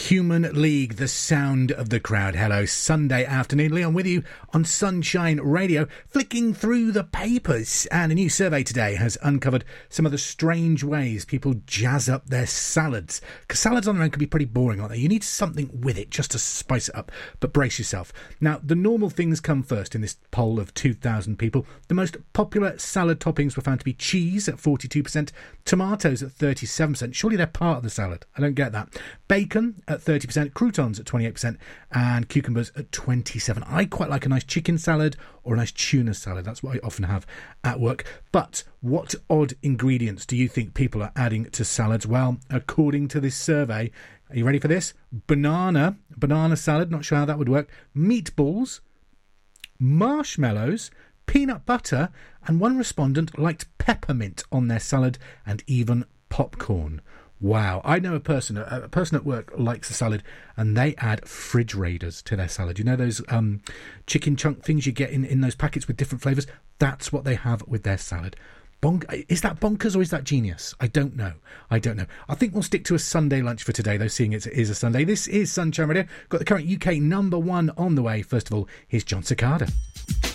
Human League, the sound of the crowd. Hello, Sunday afternoon. Leon with you on Sunshine Radio, flicking through the papers. And a new survey today has uncovered some of the strange ways people jazz up their salads. Because salads on their own can be pretty boring, aren't they? You need something with it just to spice it up. But brace yourself. Now, the normal things come first in this poll of 2,000 people. The most popular salad toppings were found to be cheese at 42%, tomatoes at 37%. Surely they're part of the salad. I don't get that. Bacon at 30%, croutons at 28%, and cucumbers at 27%. I quite like a nice chicken salad or a nice tuna salad. That's what I often have at work. But what odd ingredients do you think people are adding to salads? Well, according to this survey, are you ready for this? Banana salad, not sure how that would work. Meatballs, marshmallows, peanut butter, and one respondent liked peppermint on their salad and even popcorn. Wow. I know a person at work likes a salad and they add fridge raiders to their salad. You know those chicken chunk things you get in those packets with different flavours? That's what they have with their salad. Is that bonkers or is that genius? I don't know. I think we'll stick to a Sunday lunch for today, though, seeing it is a Sunday. This is Sunshine Radio. Got the current UK number one on the way. First of all, here's John Cicada.